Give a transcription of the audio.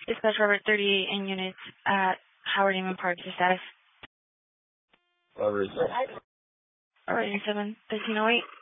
Dispatch Robert 38 in units at Howard Newman Park. Your status? Robert 7, 1308.